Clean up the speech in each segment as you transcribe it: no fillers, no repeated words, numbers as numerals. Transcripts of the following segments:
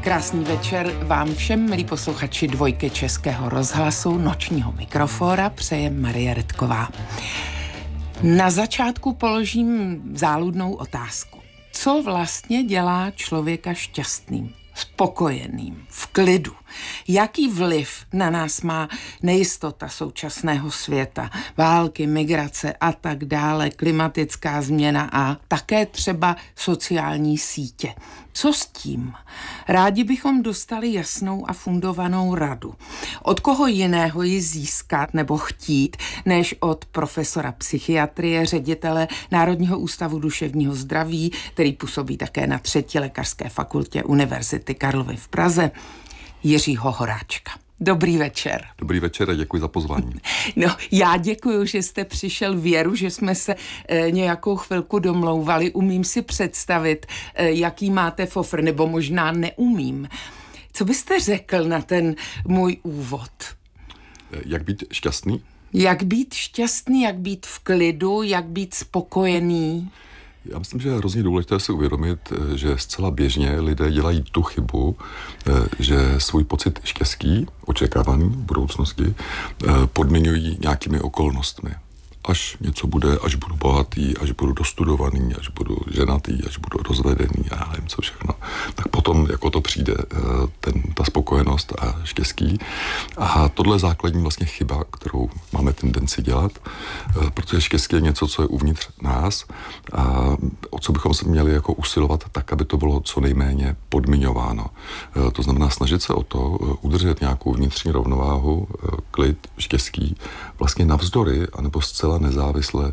Krásný večer vám všem, milí posluchači Dvojky Českého rozhlasu, nočního mikrofóra přeje Marie Redková. Na začátku položím záludnou otázku. Co vlastně dělá člověka šťastným, spokojeným, v klidu? Jaký vliv na nás má nejistota současného světa, války, migrace a tak dále, klimatická změna a také třeba sociální sítě? Co s tím? Rádi bychom dostali jasnou a fundovanou radu. Od koho jiného ji získat nebo chtít, než od profesora psychiatrie, ředitele Národního ústavu duševního zdraví, který působí také na 3. lékařské fakultě Univerzity Karlovy v Praze, Jiřího Horáčka. Dobrý večer. Dobrý večer a děkuji za pozvání. No, já děkuji, že jste přišel, věru, že jsme se nějakou chvilku domlouvali. Umím si představit, jaký máte fofr, nebo možná neumím. Co byste řekl na ten můj úvod? Jak být šťastný? Jak být šťastný, jak být v klidu, jak být spokojený? Já myslím, že je hrozně důležité si uvědomit, že zcela běžně lidé dělají tu chybu, že svůj pocit štěstí, očekávaný v budoucnosti, podmiňují nějakými okolnostmi. Až něco bude, až budu bohatý, až budu dostudovaný, až budu ženatý, až budu rozvedený a já nevím co všechno, tak potom jako to přijde ta spokojenost a štěstí. A tohle je základní vlastně chyba, kterou máme tendenci dělat, protože štěstí je něco, co je uvnitř nás a o co bychom se měli jako usilovat tak, aby to bylo co nejméně podmiňováno. To znamená snažit se o to udržet nějakou vnitřní rovnováhu, klid, štěstí, vlastně navzdory, anebo zcela nezávisle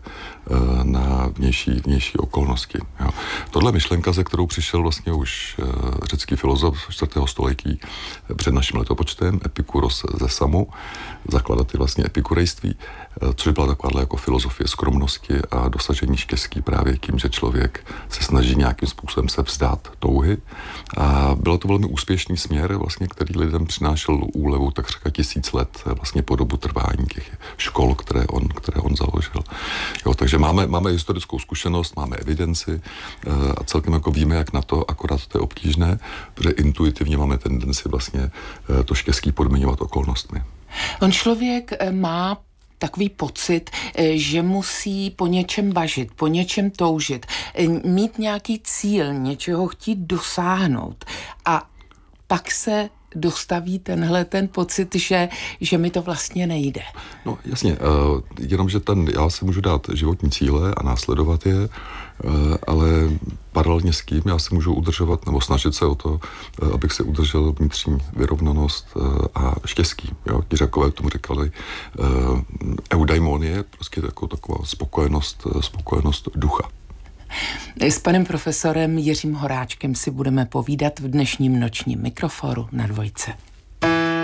na vnější okolnosti. Jo. Tohle myšlenka, ze kterou přišel vlastně už řecký filozof 4. století před naším letopočtem, Epikuros ze Samu, zakladatel vlastně epikurejství, což byla taková jako filozofie skromnosti a dosažení štěstí právě tím, že člověk se snaží nějakým způsobem se vzdát touhy. A byl to velmi úspěšný směr, vlastně, který lidem přinášel úlevu takřka 1000 let vlastně po dobu trvání těch škol, které on založil. Jo, takže máme historickou zkušenost, máme evidenci a celkem jako víme, jak na to, akorát to je obtížné, protože intuitivně máme tendenci vlastně to štěstí podmiňovat okolnostmi. On člověk má takový pocit, že musí po něčem bažit, po něčem toužit, mít nějaký cíl, něčeho chtít dosáhnout a pak se dostaví ten pocit, že mi to vlastně nejde. No jasně, jenomže já si můžu dát životní cíle a následovat je, ale paralelně s tím já si můžu udržovat nebo snažit se o to, abych si udržel vnitřní vyrovnanost a štěstí. Jo? Ti Řekové tomu říkali eudaimonie, prostě taková spokojenost ducha. S panem profesorem Jiřím Horáčkem si budeme povídat v dnešním nočním mikroforu na Dvojce.